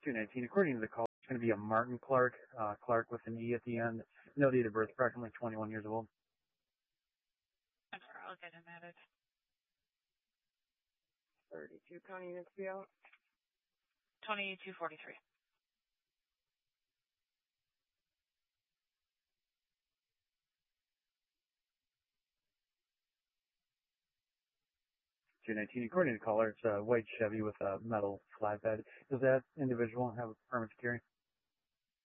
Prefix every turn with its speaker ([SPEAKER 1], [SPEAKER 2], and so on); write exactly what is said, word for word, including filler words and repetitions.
[SPEAKER 1] two nineteen, according to the call, it's going to be a Martin Clark, uh, Clark with an E at the end. No date of birth, approximately twenty-one years old.
[SPEAKER 2] I'm sorry, I'll get him added.
[SPEAKER 3] thirty-two county units to be out.
[SPEAKER 2] twenty-two forty-three.
[SPEAKER 1] two nineteen, according to the caller, it's a white Chevy with a metal flatbed. Does that individual have a permit to carry?